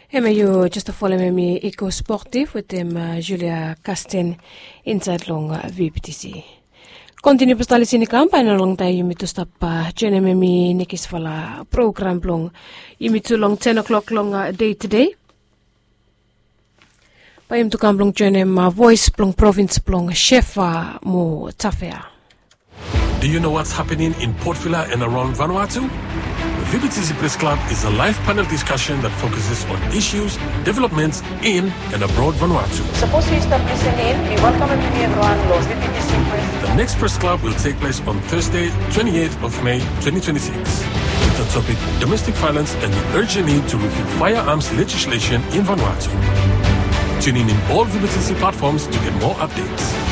MAU just a follow me Eco Sportive with them Julia Casten inside long VPTC. Continue postali sini kampanya long tayo yumi to stop JNMMI nikis fala program long yumi to long 10 o'clock long day today. Payim to kamplong JNM voice plong province plong chef mo tafea. Do you know what's happening in Port Vila and around Vanuatu? The VPTC Press Club is a live panel discussion that focuses on issues, developments in and abroad Vanuatu. Suppose we stop listening, we welcome everyone to VPTC Press. The next press club will take place on Thursday, 28th of May 2026, with the topic domestic violence and the urgent need to review firearms legislation in Vanuatu. Tune in all VPTC platforms to get more updates.